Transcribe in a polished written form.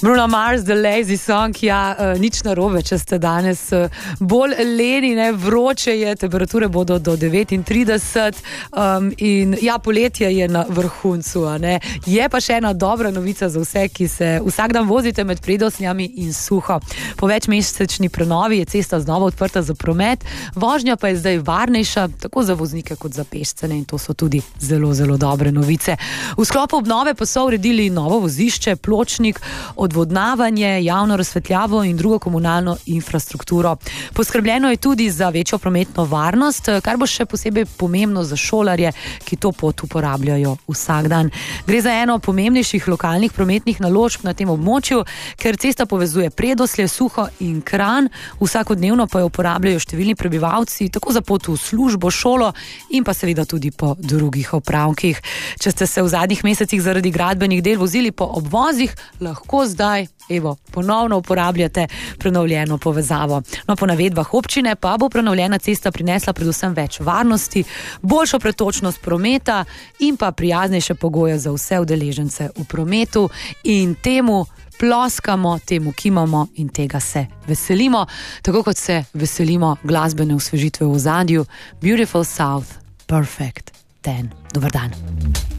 Bruno Mars, The Lazy Song, ja, nič narobe, če ste danes bolj leni, ne, vroče je, temperature bodo do 39 in ja, poletje je na vrhuncu, ne. Je pa še ena dobra novica za vse, ki se vsak dan vozite med Predosljami in Suho. Po večmesečni prenovi je cesta znova odprta za promet, vožnja pa je zdaj varnejša, tako za voznike kot za pešce, ne, in to so tudi zelo, zelo dobre novice. V sklopu obnove pa so uredili novo vozišče, pločnik, odvodnavanje, javno razsvetljavo in drugo komunalno infrastrukturo. Poskrbljeno je tudi za večjo prometno varnost, kar bo še posebej pomembno za šolarje, ki to pot uporabljajo vsak dan. Gre za eno pomembnejših lokalnih prometnih naložb na tem območju, ker cesta povezuje Predoslje, Suho in Kranj, vsakodnevno pa jo uporabljajo številni prebivalci, tako za pot v službo, šolo in pa seveda tudi po drugih opravkih. Če ste se v zadnjih mesecih zaradi gradbenih del vozili po obvozih, lahko zdaj, ponovno uporabljate prenovljeno povezavo. No, po navedbah občine pa bo prenovljena cesta prinesla predvsem več varnosti, boljšo pretočnost prometa in pa prijaznejše pogoje za vse udeležence v prometu in temu ploskamo, temu kimamo in tega se veselimo, tako kot se veselimo glasbene osvežitve v ozadju Beautiful South, Perfect Ten. Dobar dan.